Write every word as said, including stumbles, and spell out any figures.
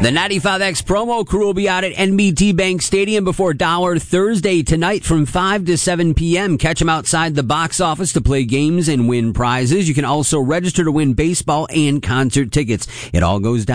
The ninety-five X promo crew will be out at N B T Bank Stadium before Dollar Thursday tonight from five to seven p.m. Catch them outside the box office to play games and win prizes. You can also register to win baseball and concert tickets. It all goes down